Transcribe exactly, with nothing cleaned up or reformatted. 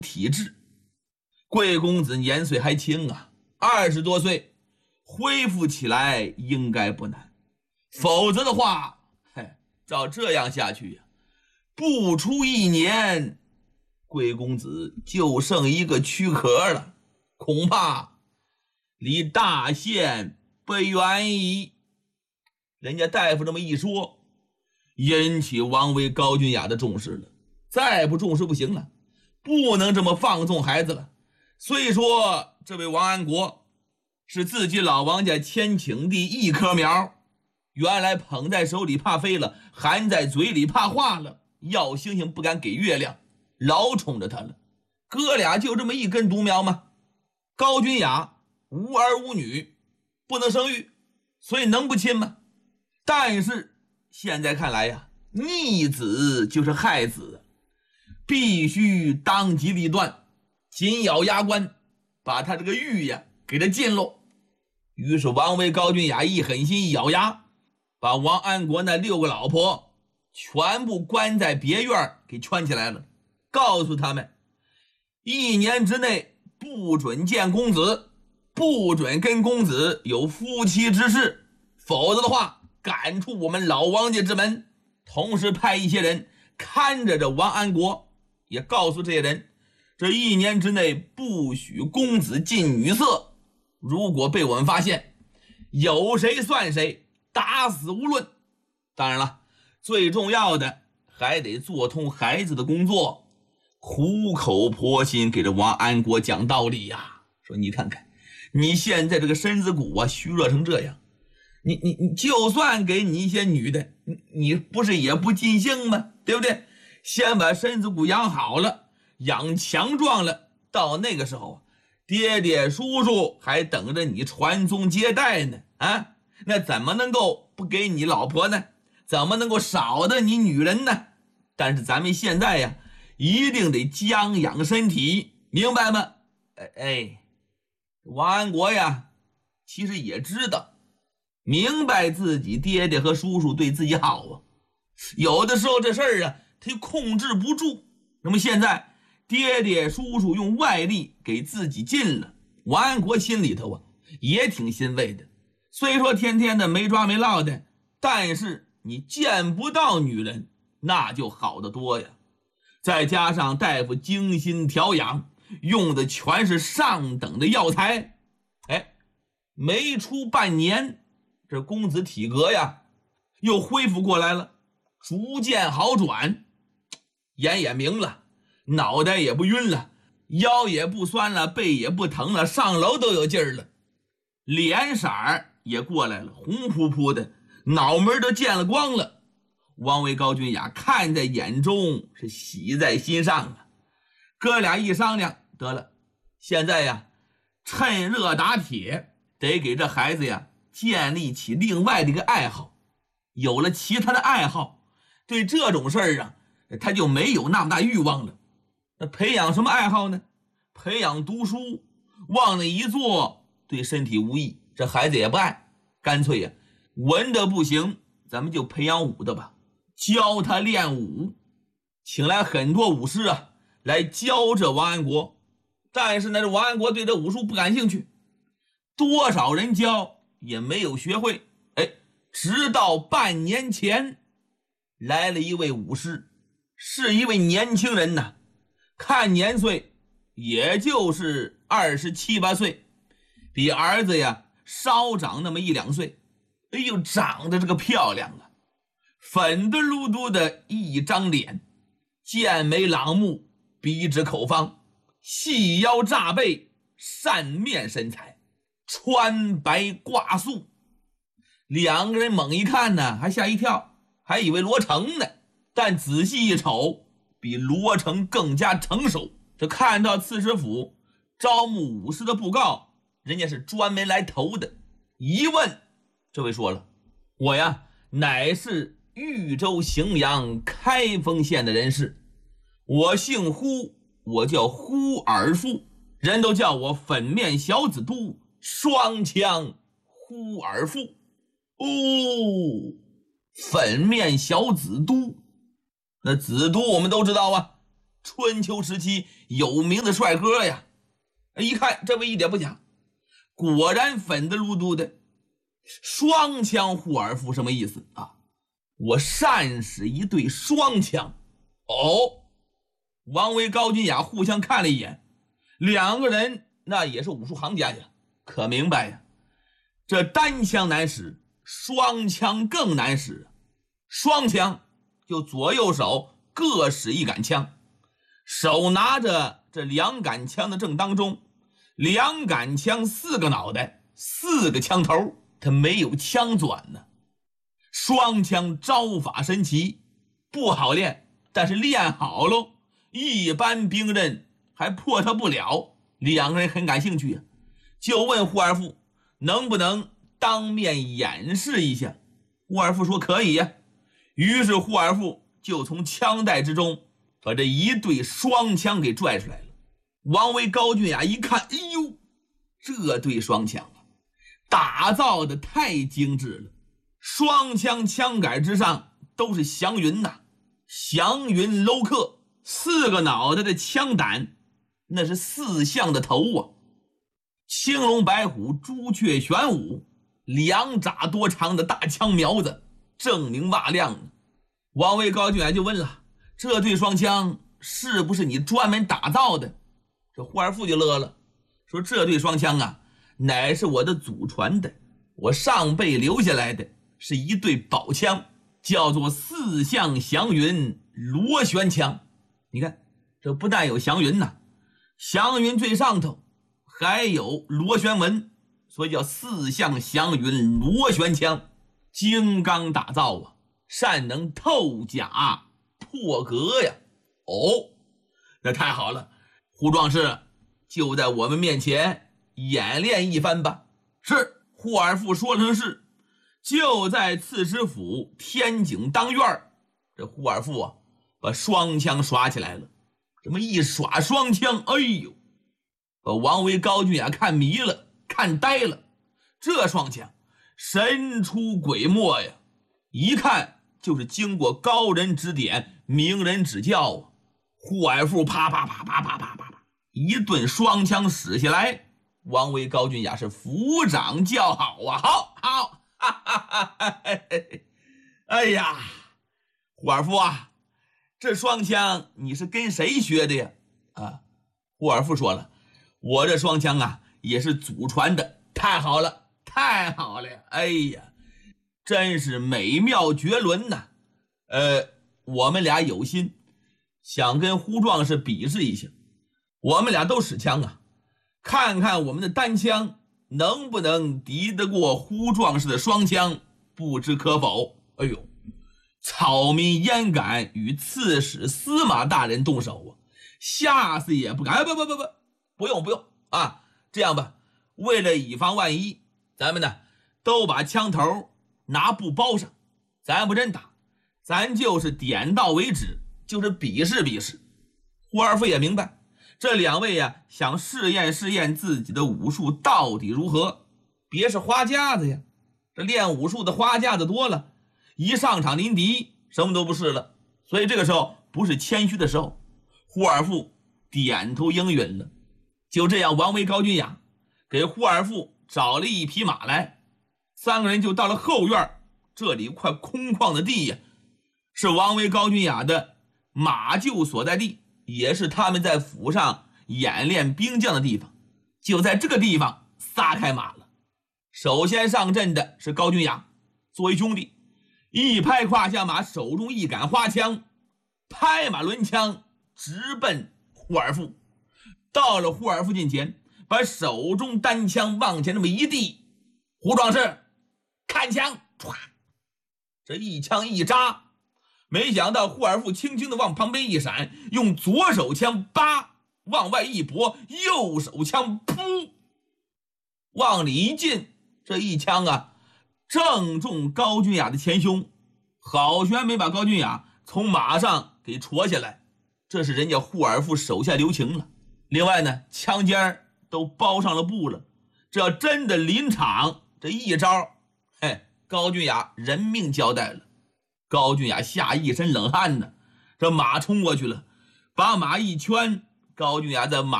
体质。贵公子年岁还轻啊，二十多岁，恢复起来应该不难。否则的话，嘿，照这样下去呀，不出一年，贵公子就剩一个躯壳了，恐怕离大限不远矣。人家大夫这么一说，引起王维、高君雅的重视了。再不重视不行了，不能这么放纵孩子了。所以说，这位王安国是自己老王家千顷地一棵苗，原来捧在手里怕飞了，含在嘴里怕化了，要星星不敢给月亮，老宠着他了。哥俩就这么一根独苗吗？高君雅无儿无女，不能生育，所以能不亲吗？但是现在看来呀，逆子就是害子，必须当机立断，紧咬牙关，把他这个玉呀给他禁喽。于是王维、高君雅一狠心一咬牙，把王安国那六个老婆全部关在别院给圈起来了，告诉他们一年之内不准见公子，不准跟公子有夫妻之事，否则的话赶出我们老王家之门。同时派一些人看着这王安国，也告诉这些人，这一年之内不许公子近女色，如果被我们发现，有谁算谁，打死无论。当然了，最重要的还得做通孩子的工作，苦口婆心给这王安国讲道理呀，说你看看你现在这个身子骨啊虚弱成这样，你你你就算给你一些女的，你你不是也不尽兴吗？对不对？先把身子骨养好了，养强壮了，到那个时候爹爹叔叔还等着你传宗接代呢啊！那怎么能够不给你老婆呢？怎么能够少的你女人呢？但是咱们现在呀，一定得将养身体，明白吗？哎哎，王安国呀，其实也知道，明白自己爹爹和叔叔对自己好啊，有的时候这事儿啊，他控制不住。那么现在爹爹叔叔用外力给自己禁了，王安国心里头啊也挺欣慰的。虽说天天的没抓没落的，但是你见不到女人，那就好得多呀。再加上大夫精心调养，用的全是上等的药材，哎，没出半年，这公子体格呀又恢复过来了，逐渐好转，眼也明了，脑袋也不晕了，腰也不酸了，背也不疼了，上楼都有劲儿了，脸色儿也过来了，红扑扑的，脑门都见了光了。王维、高君雅看在眼中，是喜在心上啊。哥俩一商量，得了，现在呀趁热打铁，得给这孩子呀建立起另外的一个爱好。有了其他的爱好，对这种事儿啊他就没有那么大欲望了。那培养什么爱好呢？培养读书，往那一坐对身体无益，这孩子也不爱，干脆呀文的不行，咱们就培养武的吧，教他练武。请来很多武师啊来教这王安国，但是呢这王安国对这武术不感兴趣，多少人教也没有学会。哎，直到半年前来了一位武师，是一位年轻人呐，看年岁也就是二十七八岁，比儿子呀稍长那么一两岁。哎呦，长得这个漂亮啊，粉的噜嘟的一张脸，剑眉朗目，鼻直口方，细腰炸背，扇面身材，穿白挂素。两个人猛一看呢，还吓一跳，还以为罗成呢，但仔细一瞅，比罗成更加成熟。这看到刺史府招募武士的布告，人家是专门来投的。一问，这位说了，我呀乃是豫州荥阳开封县的人士，我姓呼，我叫呼尔富，人都叫我粉面小子都，双枪呼尔富。哦，粉面小子都，那子都我们都知道啊， 春秋时期有名的帅哥呀。一看这位一点不假，果然粉的噜嘟的。双枪护耳符什么意思啊？我善使一对双枪。哦，王维、高君雅互相看了一眼，两个人那也是武术行家呀，可明白呀，这单枪难使，双枪更难使。双枪就左右手各使一杆枪，手拿着这两杆枪的正当中，两杆枪四个脑袋，四个枪头，他没有枪转呢。双枪招法神奇，不好练，但是练好喽，一般兵刃还破他不了。两个人很感兴趣啊，就问护耳符能不能当面演示一下。护耳符说可以呀。于是护耳符就从枪袋之中把这一对双枪给拽出来了。王维、高君雅一看，哎呦，这对双枪啊，打造的太精致了。双枪枪杆之上都是祥云呐，祥云镂刻，四个脑袋的枪胆，那是四象的头啊，青龙白虎朱雀玄武，两拃多长的大枪苗子，锃明瓦亮呢。王维、高君雅就问了，这对双枪是不是你专门打造的？这护耳符就乐了，说这对双枪啊，乃是我的祖传的，我上辈留下来的，是一对宝枪，叫做四象祥云螺旋枪。你看这不但有祥云呐，祥云最上头还有螺旋纹，所以叫四象祥云螺旋枪，精刚打造啊，善能透甲破格呀。哦，那太好了，胡壮士就在我们面前演练一番吧。是，护耳符说了声是，就在刺史府天井当院，这护耳符啊把双枪耍起来了。这么一耍双枪，哎呦，把王维、高君雅看迷了，看呆了。这双枪神出鬼没呀，一看就是经过高人指点，名人指教啊。护耳符啪啪啪啪啪啪啪啪一顿双枪使下来，王维、高君雅是抚掌叫好啊，好好，哈哈哈哈，哎呀，护耳符啊，这双枪你是跟谁学的呀？啊，护耳符说了，我这双枪啊也是祖传的。太好了，太好了呀！哎呀，真是美妙绝伦呐！呃，我们俩有心想跟胡壮士比试一下，我们俩都使枪啊，看看我们的单枪能不能敌得过胡壮士的双枪，不知可否？哎呦，草民焉敢与刺史司马大人动手啊？下次也不敢。哎，不不不不，不用不用啊！这样吧，为了以防万一，咱们呢都把枪头拿布包上，咱不真打，咱就是点到为止，就是比试比试。护耳符也明白，这两位呀想试验试验自己的武术到底如何。别是花架子呀，这练武术的花架子多了，一上场临敌什么都不是了。所以这个时候不是谦虚的时候，护耳符点头应允了。就这样，王维、高君雅给护耳符找了一匹马来，三个人就到了后院。这里块空旷的地呀，是王维、高君雅的马厩所在地，也是他们在府上演练兵将的地方。就在这个地方撒开马了。首先上阵的是高君雅，作为兄弟，一拍胯下马，手中一杆花枪，拍马抡枪直奔护耳符。到了护耳符近前，把手中单枪往前这么一递，胡壮士看枪，唰，这一枪一扎，没想到护耳符轻轻的往旁边一闪，用左手枪叭往外一拨，右手枪噗往里一进，这一枪啊正中高君雅的前胸，好悬没把高君雅从马上给戳下来。这是人家护耳符手下留情了。另外呢，枪尖都包上了布了，这要真的临场，这一招，嘿，高君雅人命交代了。高君雅吓一身冷汗呢，这马冲过去了， 把马一圈，高俊雅在马